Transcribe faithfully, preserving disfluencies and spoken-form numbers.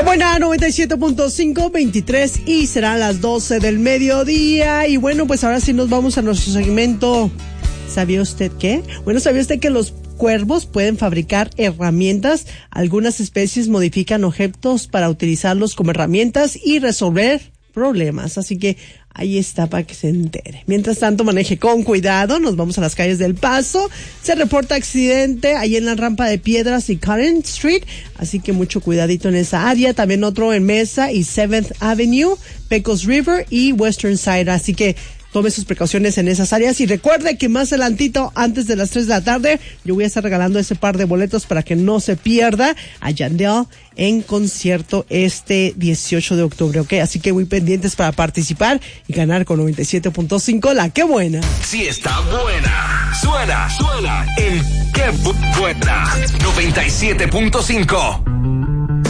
Qué buena, noventa y siete punto cinco, veintitrés y serán las doce del mediodía. Y bueno, pues ahora sí nos vamos a nuestro segmento. ¿Sabía usted qué? Bueno, ¿sabía usted que los cuervos pueden fabricar herramientas? Algunas especies modifican objetos para utilizarlos como herramientas y resolver problemas. Así que ahí está para que se entere. Mientras tanto, maneje con cuidado. Nos vamos a las calles del Paso. Se reporta accidente ahí en la rampa de Piedras y Current Street. Así que mucho cuidadito en esa área. También otro en Mesa y seventh Avenue, Pecos River y Western Side. Así que tome sus precauciones en esas áreas y recuerde que más adelantito, antes de las tres de la tarde, yo voy a estar regalando ese par de boletos para que no se pierda a Yandel en concierto este dieciocho de octubre, ¿ok? Así que muy pendientes para participar y ganar con noventa y siete punto cinco, la que buena. Sí está buena. Suena, suena en Qué Bu- Buena. noventa y siete punto cinco.